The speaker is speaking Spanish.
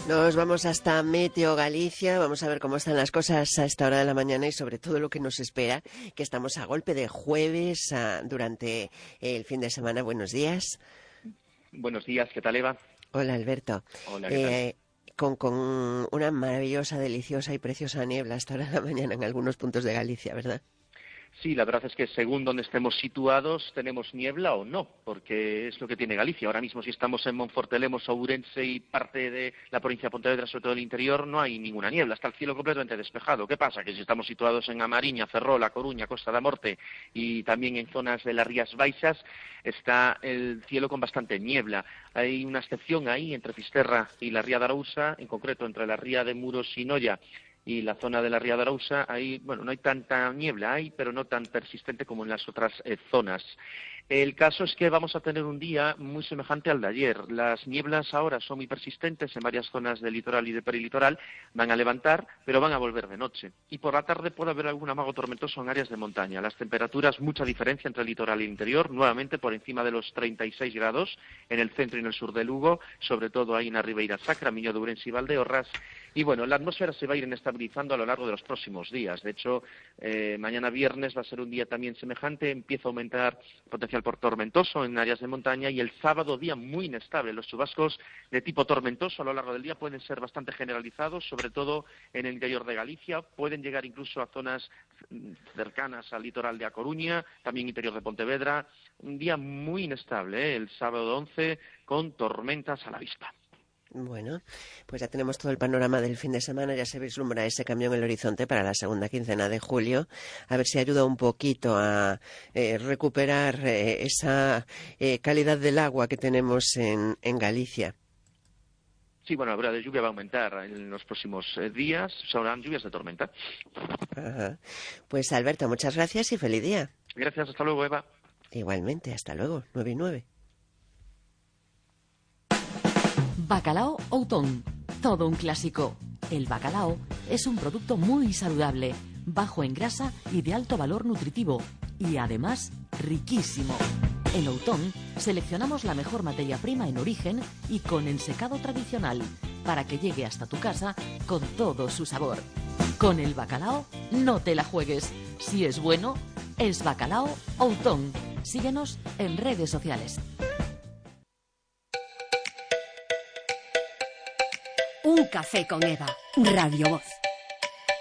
Nos vamos hasta Meteo Galicia, vamos a ver cómo están las cosas a esta hora de la mañana y sobre todo lo que nos espera, que estamos a golpe de jueves durante el fin de semana. Buenos días. Buenos días, ¿qué tal, Eva? Hola, Alberto. Hola, ¿qué tal? Con una maravillosa, deliciosa y preciosa niebla a esta hora de la mañana en algunos puntos de Galicia, ¿verdad? Sí, la verdad es que según donde estemos situados tenemos niebla o no, porque es lo que tiene Galicia. Ahora mismo si estamos en Monfortelemos, Ourense y parte de la provincia de Pontevedra, sobre todo el interior, no hay ninguna niebla, está el cielo completamente despejado. ¿Qué pasa? Que si estamos situados en A Mariña, Ferrol, A Coruña, Costa da Morte y también en zonas de las Rías Baixas, está el cielo con bastante niebla. Hay una excepción ahí entre Fisterra y la Ría de Arousa, en concreto entre la Ría de Muros y Noia y la zona de la Ría de Arousa, ahí, bueno, no hay tanta niebla, pero no tan persistente como en las otras zonas. El caso es que vamos a tener un día muy semejante al de ayer. Las nieblas ahora son muy persistentes en varias zonas del litoral y de perilitoral, van a levantar, pero van a volver de noche. Y por la tarde puede haber algún amago tormentoso en áreas de montaña. Las temperaturas, mucha diferencia entre el litoral y el interior, nuevamente por encima de los 36 grados en el centro y en el sur de Lugo, sobre todo ahí en la Ribeira Sacra, Miño de Ourense y Valdeorras. Y bueno, la atmósfera se va a ir inestabilizando a lo largo de los próximos días. De hecho, mañana viernes va a ser un día también semejante, empieza a aumentar el potencial por tormentoso en áreas de montaña y el sábado día muy inestable. Los chubascos de tipo tormentoso a lo largo del día pueden ser bastante generalizados, sobre todo en el interior de Galicia, pueden llegar incluso a zonas cercanas al litoral de A Coruña, también interior de Pontevedra. Un día muy inestable, el sábado 11 con tormentas a la vista. Bueno, pues ya tenemos todo el panorama del fin de semana, ya se vislumbra ese cambio en el horizonte para la segunda quincena de julio, a ver si ayuda un poquito a recuperar esa calidad del agua que tenemos en Galicia. Sí, bueno, la verdad de lluvia va a aumentar en los próximos días, serán lluvias de tormenta. Ajá. Pues Alberto, muchas gracias y feliz día. Gracias, hasta luego, Eva. Igualmente, hasta luego, 9:09. Bacalao Outón, todo un clásico. El bacalao es un producto muy saludable, bajo en grasa y de alto valor nutritivo, y además riquísimo. En Outón seleccionamos la mejor materia prima en origen y con ensecado tradicional, para que llegue hasta tu casa con todo su sabor. Con el bacalao no te la juegues. Si es bueno, es Bacalao Outón. Síguenos en redes sociales. Un café con Eva, Radio Voz.